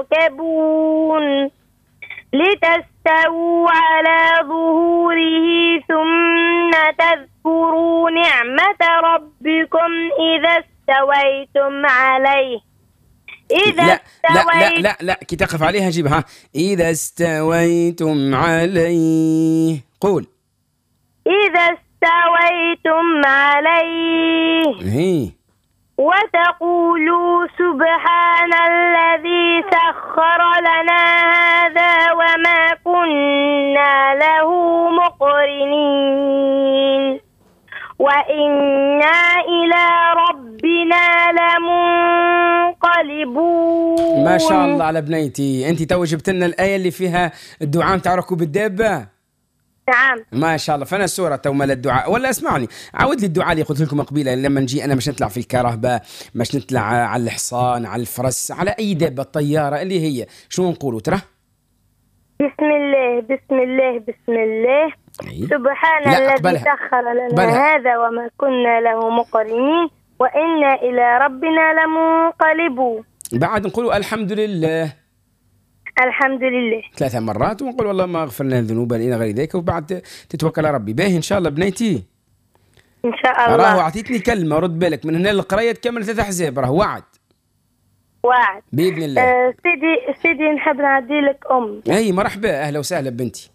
تركبون لتستووا على ظهوره ثم تذكروا نعمة ربكم إذا استويتم عليه لا كي تقف عليها جيبها. إذا استويتم عليه قول إذا استويتم عليه وتقولوا سبحان الذي سخر لنا هذا وما كنا له مقرنين وإنا إلى ربنا لمنقلبون. ما شاء الله على بنيتي، أنت تو جبت لنا الآية اللي فيها الدعاء متاع ركوب الدابة. نعم ما شاء الله. فانا السوره تو مال الدعاء ولا اسمعني عاود لي الدعاء اللي قلت لكم قبيله لما نجي انا مش نطلع في الكرهبه، مش نطلع على الحصان، على الفرس، على اي دابه، الطياره اللي هي شنو نقولوا ترى؟ بسم الله بسم الله بسم الله سبحان الذي سخر لنا هذا وما كنا له مقرنين وإنا إلى ربنا لمنقلبون. بعد نقولوا الحمد لله الحمد لله 3 مرات ونقول والله ما غفر لنا ذنوبنا إلى غير ذلك، وبعد تتوكل على ربي. باهي إن شاء الله بنيتي، إن شاء الله. راهو أعطيتني كلمة رد بالك من هنا للقراية تكمل 3 أحزاب، راهو وعد بإذن الله. سيدي نحب نعدي لك أي مرحبا، أهلا وسهلا بنتي.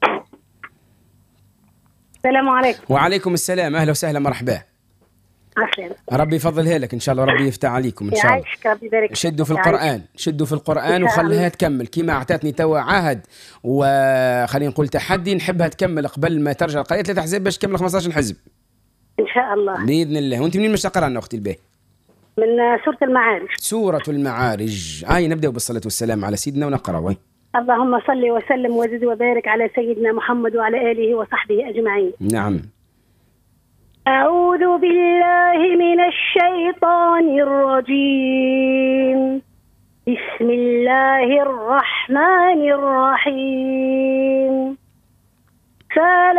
السلام عليكم. وعليكم السلام، أهلا وسهلا مرحبا. ربي يفضلها لك إن شاء الله، ربي يفتح عليكم إن شاء الله. ربي يبارك. شدوا في القرآن وخليها تكمل كيما أعطتني توا عهد وخلينا نقول تحدي، نحبها تكمل قبل ما ترجع القراية 3 أحزاب باش تكمل 15 حزب إن شاء الله بإذن الله. وأنت منين مش تقرأنا أختي الباهي؟ من سورة المعارج. سورة المعارج. نبدأ بالصلاة والسلام على سيدنا ونقرأ. اللهم صل وسلم وزد وبارك على سيدنا محمد وعلى آله وصحبه أجمعين. نعم. أعوذ بالله من الشيطان الرجيم. بسم الله الرحمن الرحيم. سأل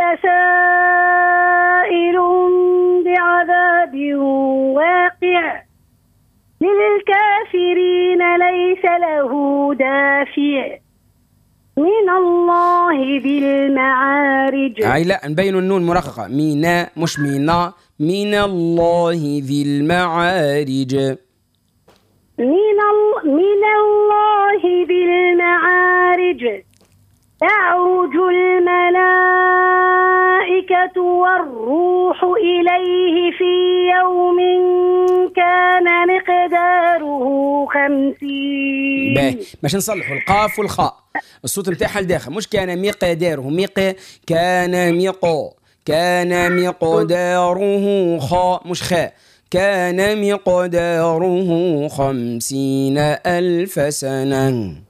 سائل بعذاب واقع للكافرين ليس له دافع من الله ذي المعارج. لا نبين النون مرققة، مينا مش مينا، من الله ذي المعارج. من الله ذي المعارج تعرج الملائكة والروح إليه في يوم كان مقداره 50. باش نصلحوا القاف والخاء الصوت نتاعها لداخل، مش كان مقداره كان مقداره خاء مش خاء، كان مقداره 50,000 سنة.